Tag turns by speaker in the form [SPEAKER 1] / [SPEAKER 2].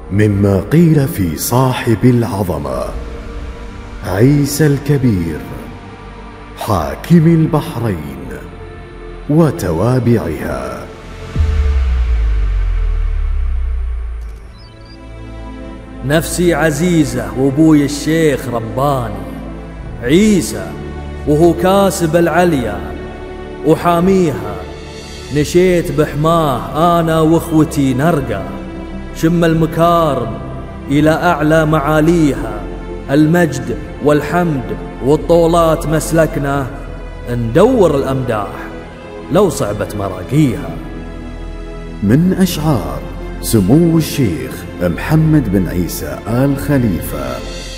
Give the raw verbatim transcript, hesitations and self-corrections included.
[SPEAKER 1] مما قيل في صاحب العظمة عيسى الكبير حاكم البحرين وتوابعها.
[SPEAKER 2] نفسي عزيزة وابوي الشيخ رباني عيسى، وهو كاسب العليا وحاميها. نشيت بحماه أنا واخوتي نرقى، شم المكارم إلى أعلى معاليها. المجد والحمد والطولات مسلكنا، ندور الأمداح لو صعبت مراقيها.
[SPEAKER 1] من أشعار سمو الشيخ محمد بن عيسى آل خليفة.